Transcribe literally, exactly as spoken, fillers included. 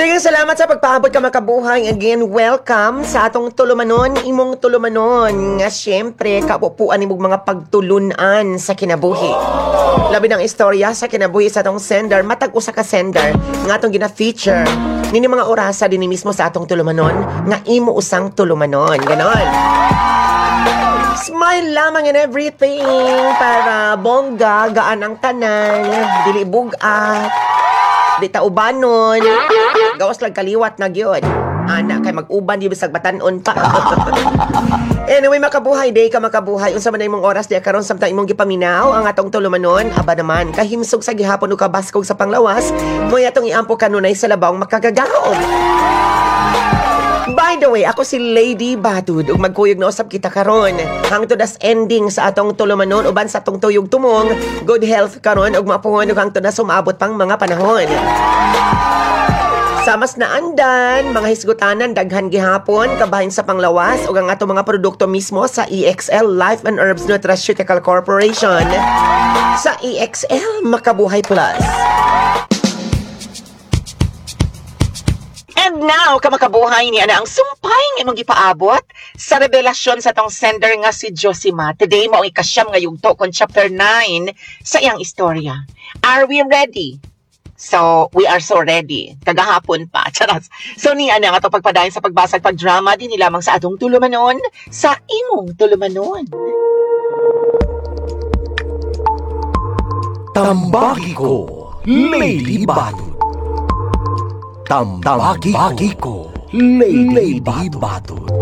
Daghang salamat sa pagpaabot ka makabuhay. Again, welcome sa atong tulumanon, imong tulumanon. Nga syempre, kapupuan imong mga pagtulunan sa kinabuhi. Labi ng istorya sa kinabuhi sa atong sender, matag usa ka sender nga atong gina-feature. Nini mga orasa din mismo sa atong tulumanon nga imo usang tulumanon. Ganon. Smile lamang and everything para bongga, gaan ang tanan, dili bugat, di taubanon, gawas lang kaliwat na gyud. Ana kay mag-uban di bisag batanon pa. Anyway, makabuhay day ka makabuhay. Unsa man na imong oras diya karon samtang imong gipaminaw ang atong tulumanon, aba naman kahimsog sa gihapon o kabaskog sa panglawas, moy atong iampo kanunay sa labawng makagagaom. By the way, ako si Lady Batud ug magkuyog na usab kita karon hangtod as ending sa atong tulumanon uban sa atong tuyog tumong good health karon ug mapuhon ug hangtod na sumabot pang mga panahon. Sa mas naandan, mga hisgutanan, daghan gihapon, kabahin sa panglawas, ug ang ato mga produkto mismo sa E X L Life and Herbs Nutraceutical Corporation. Sa E X L, Makabuhay Plus. And now, kamakabuhay ni ana ang sumpay ng imong gipaabot sa revelasyon sa tong sender nga si Josima. Today, mo ang ikasyam nga yugto kon chapter nine sa iyang istorya. Are we ready? So, we are so ready. Kagahapon pa. Charas. So, ni ana nga to pagpadayon sa pagbasag pagdrama din lamang sa atong tulumanon sa imong tulumanon. Tambaki ko, Lady Batud. Tambaki ko, Lady Batud.